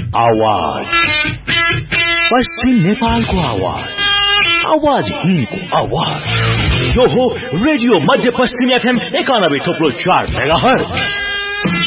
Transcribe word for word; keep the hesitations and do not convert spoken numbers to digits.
आवाज, पश्चिम नेपालको आवाज, आवाज हिन्दको आवाज। यो हो रेडियो मध्य पश्चिम एफएम एकानब्बे थोप्लो चार मेगाहर्ज।